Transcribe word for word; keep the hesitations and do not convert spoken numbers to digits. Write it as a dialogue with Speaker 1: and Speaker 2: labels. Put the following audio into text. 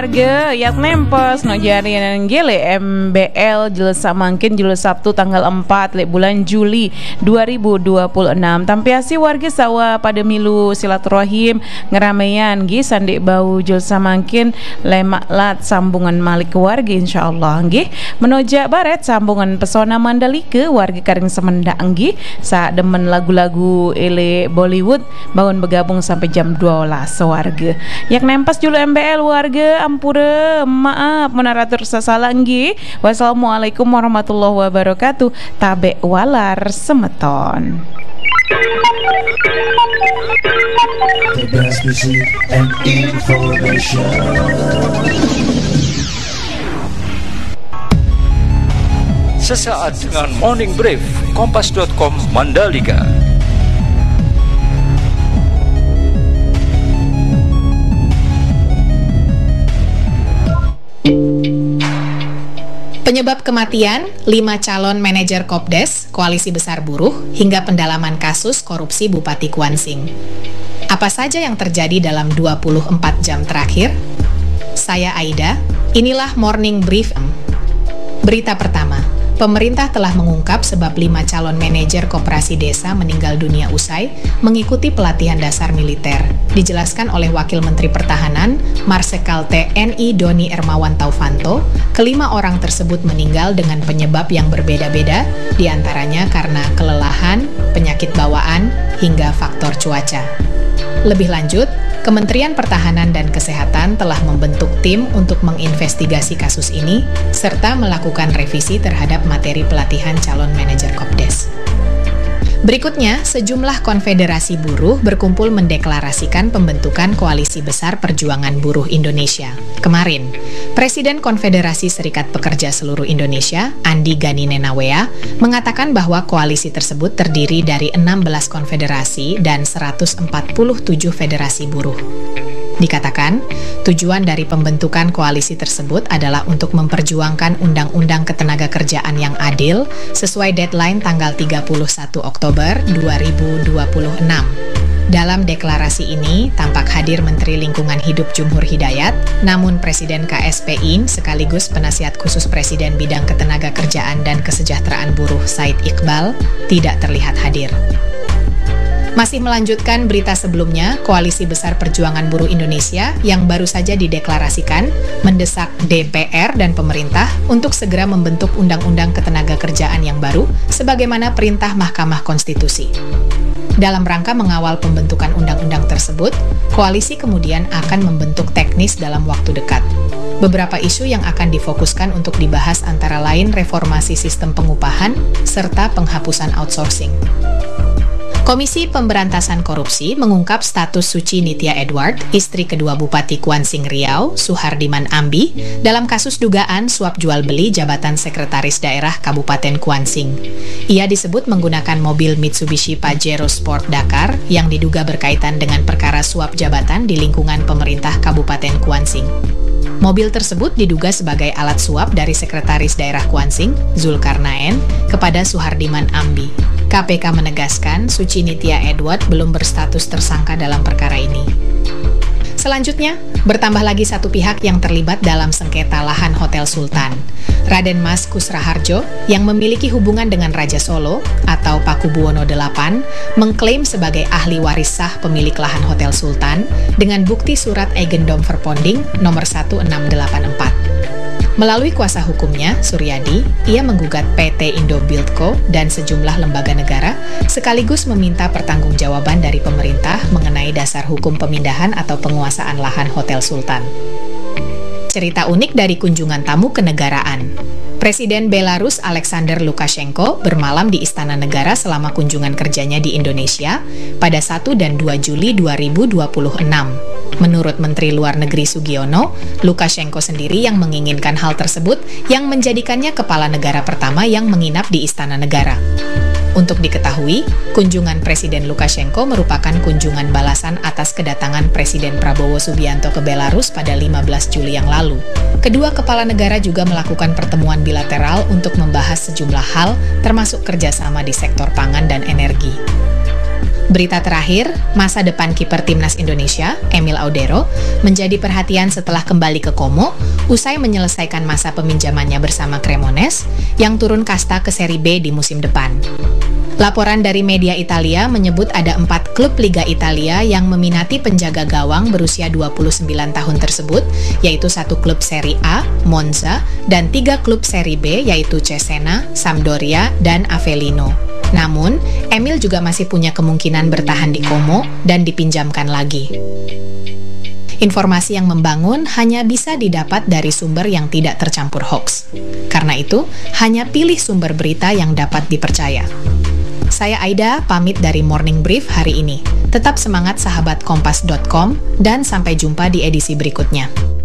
Speaker 1: Warga yang nempes ngejarian gele M B L jelas mangkin jelas Sabtu tanggal empat lek bulan Juli dua ribu dua puluh enam tampiasi warga sawa pada milu silaturahim ngeramean gi sandik bau jelas mangkin lemak lat sambungan malik warga insyaallah nggih menojak baret sambungan pesona Mandalika warga karing semendak nggih saat demen lagu-lagu ele Bollywood bangun bergabung sampai jam dua belas warga yang nempes julu M B L warga ampura maaf menaratur sasalah nggih. Wassalamualaikum warahmatullahi wabarakatuh. Tabe walar semeton.
Speaker 2: The best music and information.
Speaker 3: Sesaat dengan Morning Brief Kompas dot com Mandalika.
Speaker 4: Penyebab kematian, lima calon manajer Kopdes, Koalisi Besar Buruh, hingga pendalaman kasus korupsi Bupati Kuansing. Apa saja yang terjadi dalam dua puluh empat jam terakhir? Saya Aida, inilah Morning Brief. Berita pertama, pemerintah telah mengungkap sebab lima calon manajer koperasi desa meninggal dunia usai mengikuti pelatihan dasar militer. Dijelaskan oleh Wakil Menteri Pertahanan, Marsikal T N I Doni Ermawan Taufanto, kelima orang tersebut meninggal dengan penyebab yang berbeda-beda, diantaranya karena kelelahan, penyakit bawaan, hingga faktor cuaca. Lebih lanjut, Kementerian Pertahanan dan Kesehatan telah membentuk tim untuk menginvestigasi kasus ini, serta melakukan revisi terhadap materi pelatihan calon manajer Kopdes. Berikutnya, sejumlah konfederasi buruh berkumpul mendeklarasikan pembentukan Koalisi Besar Perjuangan Buruh Indonesia. Kemarin, Presiden Konfederasi Serikat Pekerja Seluruh Indonesia, Andi Gani Nenawea, mengatakan bahwa koalisi tersebut terdiri dari enam belas konfederasi dan seratus empat puluh tujuh federasi buruh. Dikatakan, tujuan dari pembentukan koalisi tersebut adalah untuk memperjuangkan Undang-Undang Ketenagakerjaan yang adil sesuai deadline tanggal tiga puluh satu Oktober dua ribu dua puluh enam. Dalam deklarasi ini, tampak hadir Menteri Lingkungan Hidup Jumhur Hidayat, namun Presiden K S P I sekaligus Penasihat Khusus Presiden Bidang Ketenagakerjaan dan Kesejahteraan Buruh Said Iqbal tidak terlihat hadir. Masih melanjutkan berita sebelumnya, Koalisi Besar Perjuangan Buruh Indonesia yang baru saja dideklarasikan mendesak D P R dan pemerintah untuk segera membentuk Undang-Undang Ketenagakerjaan yang baru sebagaimana perintah Mahkamah Konstitusi. Dalam rangka mengawal pembentukan undang-undang tersebut, koalisi kemudian akan membentuk teknis dalam waktu dekat. Beberapa isu yang akan difokuskan untuk dibahas antara lain reformasi sistem pengupahan serta penghapusan outsourcing. Komisi Pemberantasan Korupsi mengungkap status Suci Nitya Edward, istri kedua Bupati Kuansing Riau, Suhardiman Ambi, dalam kasus dugaan suap jual beli jabatan Sekretaris Daerah Kabupaten Kuansing. Ia disebut menggunakan mobil Mitsubishi Pajero Sport Dakar yang diduga berkaitan dengan perkara suap jabatan di lingkungan pemerintah Kabupaten Kuansing. Mobil tersebut diduga sebagai alat suap dari Sekretaris Daerah Kuansing, Zulkarnaen, kepada Suhardiman Ambi. K P K menegaskan Suci Nitya Edward belum berstatus tersangka dalam perkara ini. Selanjutnya, bertambah lagi satu pihak yang terlibat dalam sengketa lahan Hotel Sultan. Raden Mas Kusraharjo, yang memiliki hubungan dengan Raja Solo atau Pakubuwono delapan, mengklaim sebagai ahli waris sah pemilik lahan Hotel Sultan dengan bukti surat Eigendom Verponding nomor satu enam delapan empat. Melalui kuasa hukumnya, Suryadi, ia menggugat P T Indo Buildco dan sejumlah lembaga negara, sekaligus meminta pertanggungjawaban dari pemerintah mengenai dasar hukum pemindahan atau penguasaan lahan Hotel Sultan. Cerita unik dari kunjungan tamu kenegaraan. Presiden Belarus Alexander Lukashenko bermalam di Istana Negara selama kunjungan kerjanya di Indonesia pada satu dan dua Juli dua ribu dua puluh enam. Menurut Menteri Luar Negeri Sugiono, Lukashenko sendiri yang menginginkan hal tersebut yang menjadikannya kepala negara pertama yang menginap di Istana Negara. Untuk diketahui, kunjungan Presiden Lukashenko merupakan kunjungan balasan atas kedatangan Presiden Prabowo Subianto ke Belarus pada lima belas Juli yang lalu. Kedua kepala negara juga melakukan pertemuan bilateral untuk membahas sejumlah hal, termasuk kerjasama di sektor pangan dan energi. Berita terakhir, masa depan kiper timnas Indonesia, Emil Audero, menjadi perhatian setelah kembali ke Como usai menyelesaikan masa peminjamannya bersama Cremonese yang turun kasta ke Serie B di musim depan. Laporan dari media Italia menyebut ada empat klub Liga Italia yang meminati penjaga gawang berusia dua puluh sembilan tahun tersebut, yaitu satu klub Serie A, Monza, dan tiga klub Serie B, yaitu Cesena, Sampdoria, dan Avellino. Namun, Emil juga masih punya kemungkinan bertahan di Como dan dipinjamkan lagi. Informasi yang membangun hanya bisa didapat dari sumber yang tidak tercampur hoax. Karena itu, hanya pilih sumber berita yang dapat dipercaya. Saya Aida, pamit dari Morning Brief hari ini. Tetap semangat sahabat kompas dot com dan sampai jumpa di edisi berikutnya.